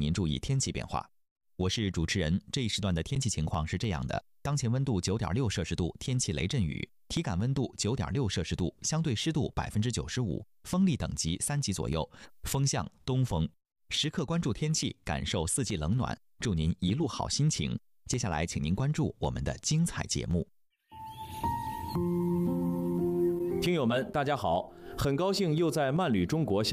您注意天气变化。我是主持人，这一时段的天气情况是这样的：当前温度9.6摄氏度，天气雷阵雨，体感温度9.6摄氏度，相对湿度95%，风力等级3级左右，风向东风。时刻关注天气，感受四季冷暖，祝您一路好心情。接下来，请您关注我们的精彩节目。 听友们，大家好，很高兴又在慢旅中国相